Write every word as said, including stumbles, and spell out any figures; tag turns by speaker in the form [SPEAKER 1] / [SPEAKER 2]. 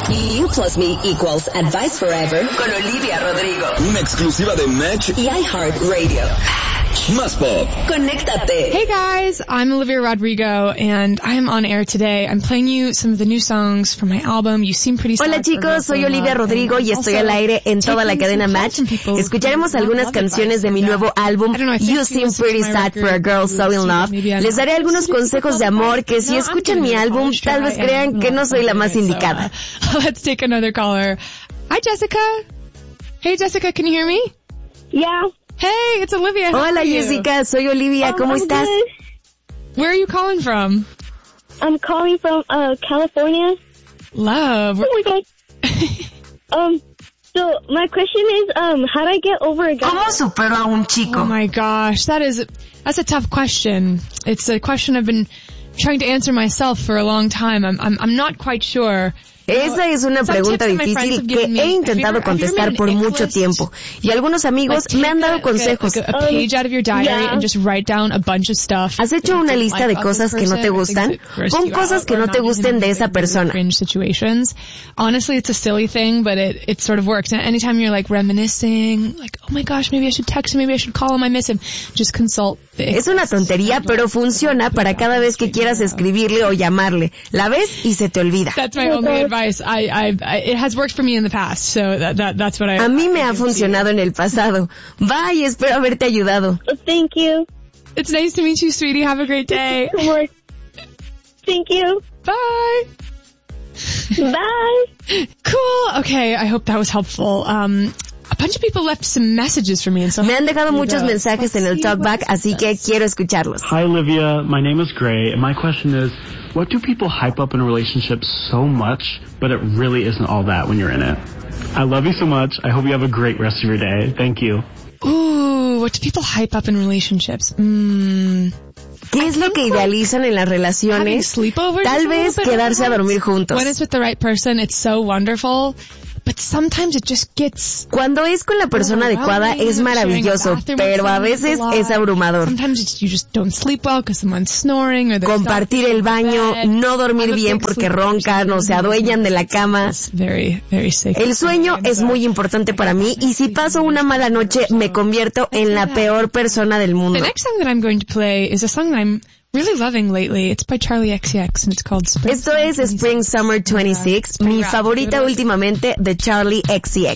[SPEAKER 1] You plus me equals Advice Forever con Olivia Rodrigo.
[SPEAKER 2] Una exclusiva de Match
[SPEAKER 1] y iHeartRadio.
[SPEAKER 2] Más Pop.
[SPEAKER 1] Conéctate.
[SPEAKER 3] Hey guys, I'm Olivia Rodrigo and I am on air today. I'm playing you some of the new songs from my album. You Seem Pretty Sad.
[SPEAKER 4] Hola chicos, soy Olivia Rodrigo y estoy al aire en toda la cadena Match. Escucharemos algunas canciones de mi nuevo álbum You Seem Pretty Sad for a Girl So In Love. Les daré algunos consejos de amor que si escuchan mi álbum tal vez crean que no soy la más indicada.
[SPEAKER 3] Let's take another caller. Hi Jessica. Hey Jessica, can you hear me?
[SPEAKER 5] Yeah.
[SPEAKER 3] Hey, it's Olivia. How
[SPEAKER 4] Hola
[SPEAKER 3] are you?
[SPEAKER 4] Jessica, soy Olivia.
[SPEAKER 5] Um,
[SPEAKER 4] ¿Cómo
[SPEAKER 5] I'm
[SPEAKER 4] estás?
[SPEAKER 5] good.
[SPEAKER 3] Where are you calling from?
[SPEAKER 5] I'm calling from uh California.
[SPEAKER 3] Love.
[SPEAKER 5] Oh my god. um, so my question is, um, how do I get over a guy?
[SPEAKER 4] ¿Cómo supero a un chico?
[SPEAKER 3] Oh my gosh, that is, that's a tough question. It's a question I've been trying to answer myself for a long time. I'm, I'm, I'm not quite sure.
[SPEAKER 4] Esa es una pregunta difícil que he intentado contestar por mucho tiempo. Y algunos amigos me han dado consejos. ¿Has hecho una lista de cosas que no te gustan? Pon cosas que no te gusten de esa persona.
[SPEAKER 3] Honestly, it's a silly thing, but it, it sort of works. Anytime you're like reminiscing, like, oh my gosh, maybe I should text him, maybe I should call him, I miss him. Just consult.
[SPEAKER 4] Es una tontería, pero funciona para cada vez que quieras escribirle o llamarle. La ves y se te olvida.
[SPEAKER 3] That's my only advice. I, I, I, it has worked for me in the past, so that, that, that's what I...
[SPEAKER 4] A mí me ha funcionado en el pasado. Bye, espero haberte ayudado.
[SPEAKER 5] Thank you.
[SPEAKER 3] It's nice to meet you, sweetie. Have a great day.
[SPEAKER 5] Thank you.
[SPEAKER 3] Bye.
[SPEAKER 5] Bye.
[SPEAKER 3] Cool. Okay, I hope that was helpful. Um, a bunch of people left some messages for me. And so
[SPEAKER 4] me han dejado muchos mensajes en el talkback, así que quiero escucharlos.
[SPEAKER 6] Hi, Olivia. My name is Gray, and my question is, what do people hype up in a relationship so much, but it really isn't all that when you're in it? I love you so much. I hope you have a great rest of your day. Thank you.
[SPEAKER 3] Ooh, what do people hype up in relationships? Mm.
[SPEAKER 4] ¿Qué es lo que idealizan en las relaciones? Tal vez quedarse a dormir juntos.
[SPEAKER 3] When it's with the right person, it's so wonderful. But sometimes it just gets...
[SPEAKER 4] Cuando es con la persona adecuada es maravilloso, pero a veces es abrumador.
[SPEAKER 3] Sometimes you just don't sleep well because someone's snoring or
[SPEAKER 4] compartir el baño, no dormir bien porque roncan o se adueñan de la cama.
[SPEAKER 3] Very, very sick.
[SPEAKER 4] El sueño es muy importante para mí y si paso una mala noche me convierto en la peor persona del mundo.
[SPEAKER 3] The next song that I'm going to play is a song that I'm really loving lately. It's by Charlie X C X and it's called Spring.
[SPEAKER 4] Esto es Spring Summer twenty-six, mi favorita últimamente de Charlie X C X.